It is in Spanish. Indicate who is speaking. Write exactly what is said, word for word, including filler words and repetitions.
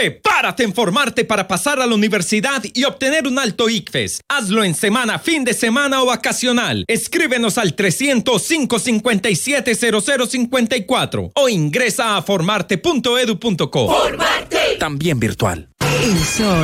Speaker 1: Prepárate en formarte para pasar a la universidad y obtener un alto I C F E S. Hazlo en semana, fin de semana o vacacional. Escríbenos al trescientos, cinco cincuenta y siete, cero cero cincuenta y cuatro o ingresa a formarte punto edu punto co.
Speaker 2: ¡Formarte!
Speaker 1: También virtual.
Speaker 3: El sol